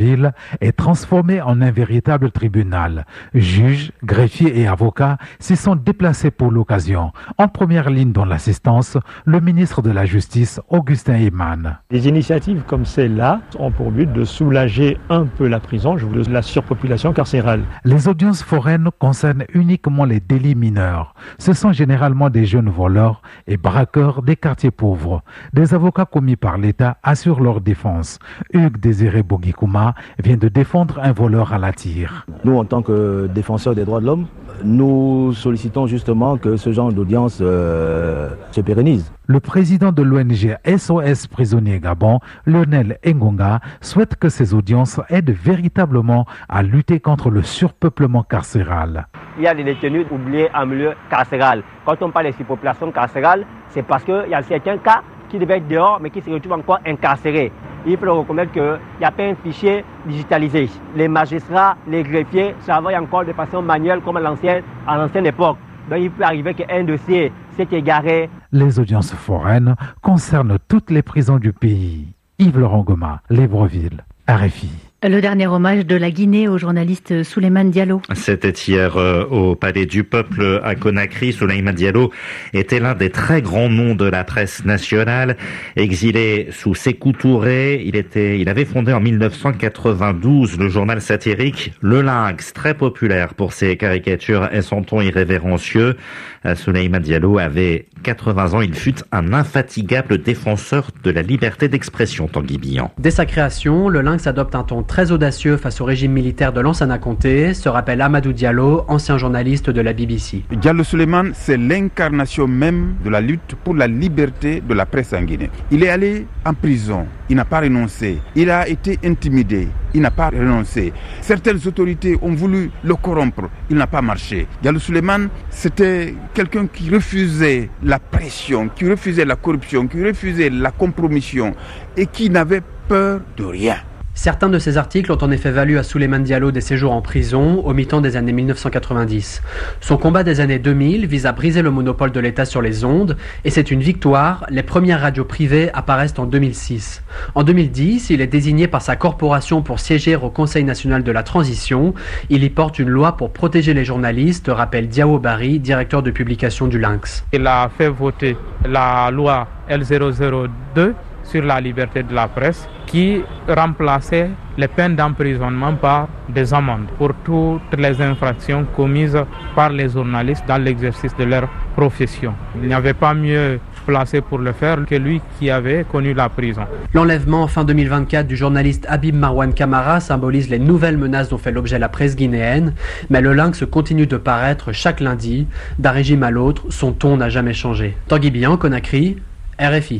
Libreville est transformé en un véritable tribunal. Juges, greffiers et avocats s'y sont déplacés pour l'occasion. En première ligne dans l'assistance, le ministre de la Justice, Augustin Heimann. Des initiatives comme celle-là ont pour but de soulager un peu la prison, de la surpopulation carcérale. Les audiences foraines concernent uniquement les délits mineurs. Ce sont généralement des jeunes voleurs et braqueurs des quartiers pauvres. Des avocats commis par l'État assurent leur défense. Hugues Désiré Bogikouma vient de défendre un voleur à la tire. Nous, en tant que défenseurs des droits de l'homme, nous sollicitons justement que ce genre d'audience se pérennise. Le président de l'ONG SOS Prisonniers Gabon, Lionel Engonga, souhaite que ces audiences aident véritablement à lutter contre le surpeuplement carcéral. Il y a des détenus oubliés en milieu carcéral. Quand on parle de surpopulation carcérale, c'est parce qu'il y a certains cas qui devaient être dehors mais qui se retrouvent encore incarcérés. Il faut reconnaître qu'il n'y a pas un fichier digitalisé. Les magistrats, les greffiers travaillent encore de façon manuelle comme à l'ancienne époque. Donc il peut arriver qu'un dossier s'est égaré. Les audiences foraines concernent toutes les prisons du pays. Yves Laurent Goma, Libreville, RFI. Le dernier hommage de la Guinée au journaliste Souleymane Diallo. C'était hier au Palais du Peuple à Conakry. Souleymane Diallo était l'un des très grands noms de la presse nationale. Exilé sous Sékou Touré, il avait fondé en 1992 le journal satirique Le Lynx, très populaire pour ses caricatures et son ton irrévérencieux. Souleymane Diallo avait 80 ans. Il fut un infatigable défenseur de la liberté d'expression, Tanguy Billan. Dès sa création, Le Lynx adopte un ton très audacieux face au régime militaire de Lansana Conté, se rappelle Amadou Diallo, ancien journaliste de la BBC. Diallo Souleymane, c'est l'incarnation même de la lutte pour la liberté de la presse en Guinée. Il est allé en prison, il n'a pas renoncé. Il a été intimidé, il n'a pas renoncé. Certaines autorités ont voulu le corrompre, il n'a pas marché. Diallo Souleymane, c'était quelqu'un qui refusait la pression, qui refusait la corruption, qui refusait la compromission et qui n'avait peur de rien. Certains de ces articles ont en effet valu à Souleymane Diallo des séjours en prison au mi-temps des années 1990. Son combat des années 2000 vise à briser le monopole de l'État sur les ondes et c'est une victoire. Les premières radios privées apparaissent en 2006. En 2010, il est désigné par sa corporation pour siéger au Conseil national de la transition. Il y porte une loi pour protéger les journalistes, rappelle Diao Barry, directeur de publication du Lynx. Il a fait voter la loi L002 sur la liberté de la presse qui remplaçait les peines d'emprisonnement par des amendes pour toutes les infractions commises par les journalistes dans l'exercice de leur profession. Il n'y avait pas mieux placé pour le faire que lui qui avait connu la prison. L'enlèvement fin 2024 du journaliste Habib Marwan Camara symbolise les nouvelles menaces dont fait l'objet la presse guinéenne, mais le Lynx continue de paraître chaque lundi. D'un régime à l'autre, son ton n'a jamais changé. Tanguy Billan, Conakry, RFI.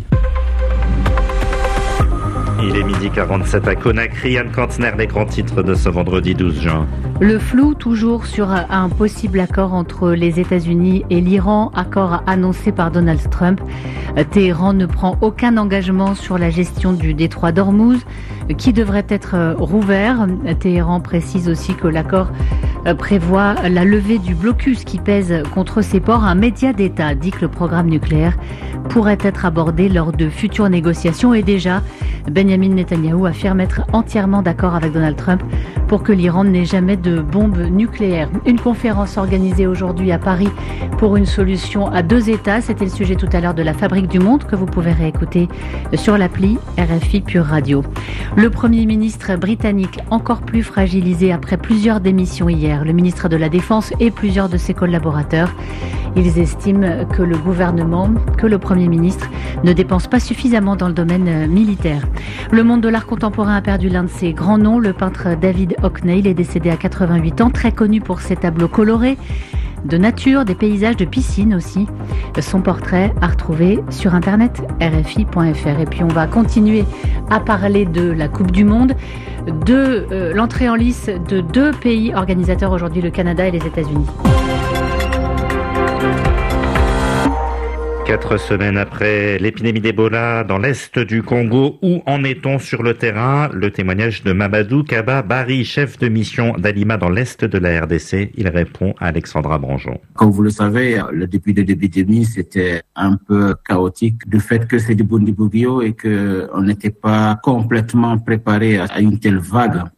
Il est 12h47 à Conakry. Anne Kantner, les grands titres de ce vendredi 12 juin. Le flou toujours sur un possible accord entre les États-Unis et l'Iran, accord annoncé par Donald Trump. Téhéran ne prend aucun engagement sur la gestion du détroit d'Ormuz, qui devrait être rouvert. Téhéran précise aussi que l'accord prévoit la levée du blocus qui pèse contre ces ports. Un média d'État dit que le programme nucléaire pourrait être abordé lors de futures négociations et déjà, Benjamin Netanyahou affirme être entièrement d'accord avec Donald Trump pour que l'Iran n'ait jamais de bombe nucléaire. Une conférence organisée aujourd'hui à Paris pour une solution à 2 États. C'était le sujet tout à l'heure de la Fabrique du Monde que vous pouvez réécouter sur l'appli RFI Pure Radio. Le Premier ministre britannique encore plus fragilisé après plusieurs démissions hier. Le ministre de la Défense et plusieurs de ses collaborateurs. Ils estiment que le gouvernement, que le Premier ministre ne dépense pas suffisamment dans le domaine militaire. Le monde de l'art contemporain a perdu l'un de ses grands noms. Le peintre David Hockney, il est décédé à 88 ans, très connu pour ses tableaux colorés, de nature, des paysages, de piscine aussi. Son portrait à retrouver sur internet rfi.fr. Et puis on va continuer à parler de la Coupe du Monde, de l'entrée en lice de 2 pays organisateurs aujourd'hui, le Canada et les États-Unis. 4 semaines après l'épidémie d'Ebola dans l'est du Congo, où en est-on sur le terrain? Le témoignage de Mamadou Kaba Barry, chef de mission d'Alima dans l'est de la RDC. Il répond à Alexandra Branjon. Comme vous le savez, le début de l'épidémie, c'était un peu chaotique du fait que c'est du Bundibugyo et qu'on n'était pas complètement préparé à une telle vague.